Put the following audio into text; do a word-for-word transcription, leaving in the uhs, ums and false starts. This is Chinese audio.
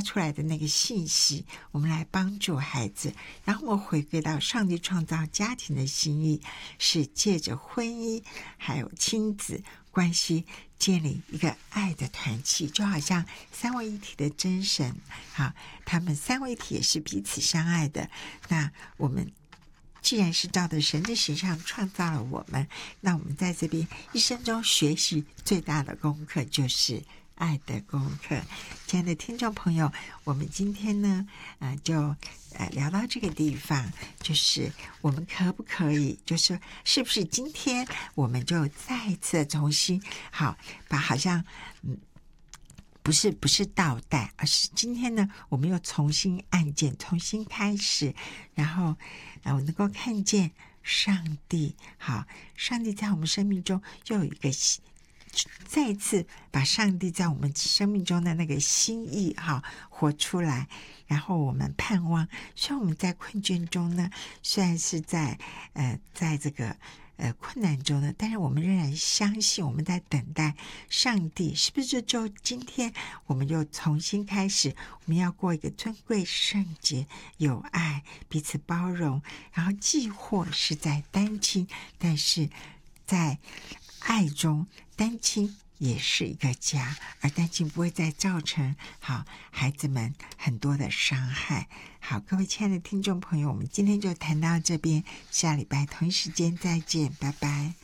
出来的那个信息，我们来帮助孩子，然后我们回归到上帝创造家庭的心意，是借着婚姻还有亲子关系建立一个爱的团契，就好像三位一体的真神，好，他们三位一体也是彼此相爱的。那我们既然是照着神的形象创造了我们，那我们在这边一生中学习最大的功课就是爱的功课。亲爱的听众朋友，我们今天呢，呃，就呃聊到这个地方，就是我们可不可以，就是是不是今天我们就再一次重新好把好像嗯。不是不是倒带，而是今天呢，我们又重新按键，重新开始，然后呃，我能够看见上帝，好，上帝在我们生命中又有一个再一次把上帝在我们生命中的那个心意哈活出来，然后我们盼望，虽然我们在困倦中呢，虽然是在呃在这个呃困难中呢，但是我们仍然相信，我们在等待上帝，是不是就今天我们又重新开始，我们要过一个尊贵圣洁有爱彼此包容，然后既或是在单亲，但是在爱中单亲也是一个家，而单亲不会再造成好孩子们很多的伤害。好，各位亲爱的听众朋友，我们今天就谈到这边，下礼拜同一时间再见，拜拜。